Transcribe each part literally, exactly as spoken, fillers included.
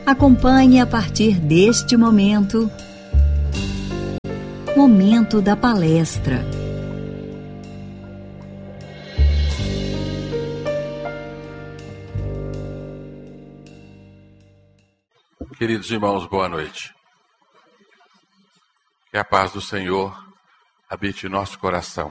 Acompanhe a partir deste momento, Momento da Palestra. Queridos irmãos, boa noite. Que a paz do Senhor habite em nosso coração.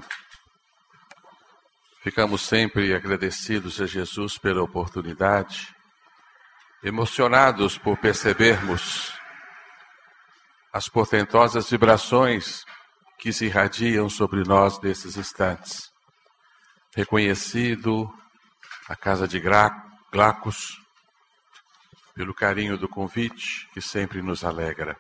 Ficamos sempre agradecidos a Jesus pela oportunidade, emocionados por percebermos as portentosas vibrações que se irradiam sobre nós nesses instantes. Reconhecido a Casa de Glacos pelo carinho do convite que sempre nos alegra.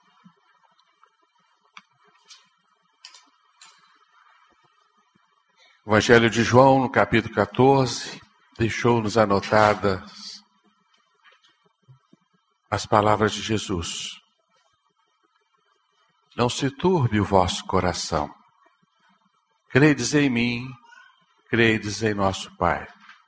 O Evangelho de João, no capítulo quatorze, deixou-nos anotadas as palavras de Jesus. Não se turbe o vosso coração. Credes em mim, credes em nosso Pai.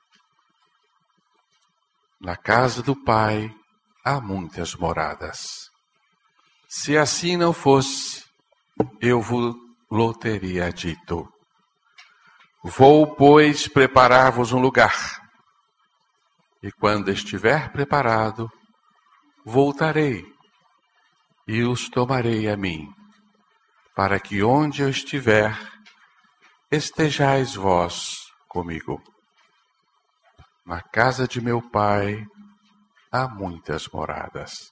Na casa do Pai há muitas moradas. Se assim não fosse, eu vos teria dito. Vou, pois, preparar-vos um lugar. E quando estiver preparado, voltarei e os tomarei a mim, para que onde eu estiver, estejais vós comigo. Na casa de meu Pai há muitas moradas.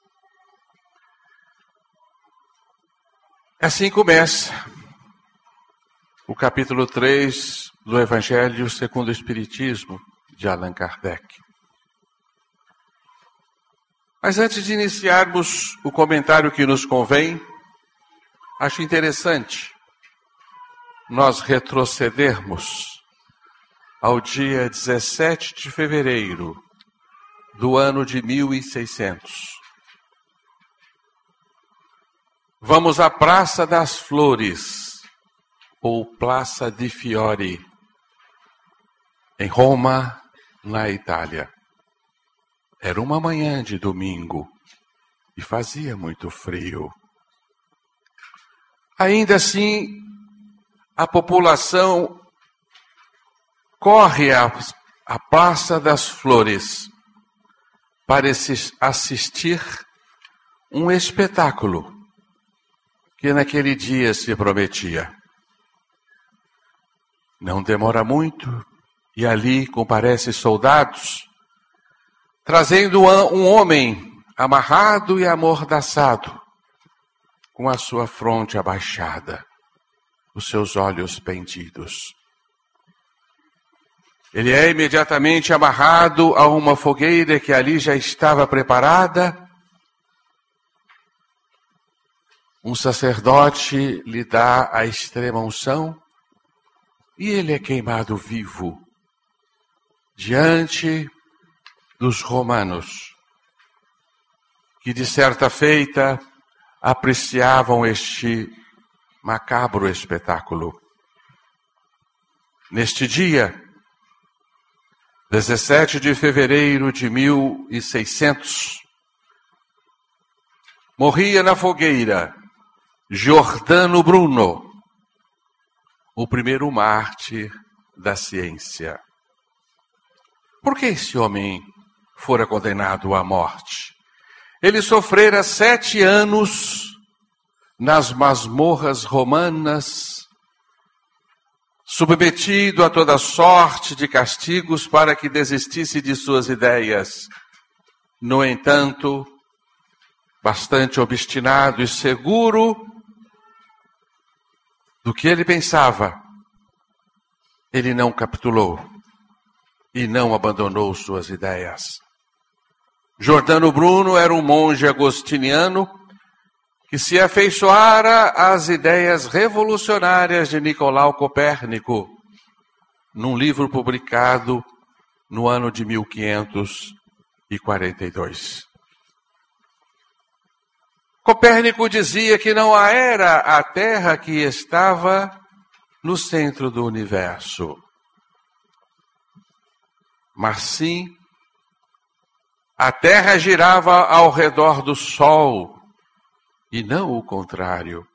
Assim começa o capítulo três do Evangelho segundo o Espiritismo, de Allan Kardec. Mas antes de iniciarmos o comentário que nos convém, acho interessante nós retrocedermos ao dia dezessete de fevereiro do ano de mil e seiscentos. Vamos à Praça das Flores, ou Plaza di Fiori, em Roma, na Itália. Era uma manhã de domingo e fazia muito frio. Ainda assim, a população corre à, à Praça das Flores para assistir um espetáculo que naquele dia se prometia. Não demora muito e ali comparecem soldados, trazendo um homem amarrado e amordaçado, com a sua fronte abaixada, os seus olhos pendidos. Ele é imediatamente amarrado a uma fogueira que ali já estava preparada. Um sacerdote lhe dá a extrema unção e ele é queimado vivo diante dos romanos, que de certa feita apreciavam este macabro espetáculo. Neste dia, dezessete de fevereiro de mil e seiscentos, morria na fogueira Giordano Bruno, o primeiro mártir da ciência. Por que esse homem fora condenado à morte? Ele sofrera sete anos nas masmorras romanas, submetido a toda sorte de castigos para que desistisse de suas ideias. No entanto, bastante obstinado e seguro do que ele pensava, ele não capitulou e não abandonou suas ideias. Giordano Bruno era um monge agostiniano que se afeiçoara às ideias revolucionárias de Nicolau Copérnico, num livro publicado no ano de mil quinhentos e quarenta e dois. Copérnico dizia que não era a Terra que estava no centro do universo, mas sim A terra girava ao redor do sol, e não o contrário.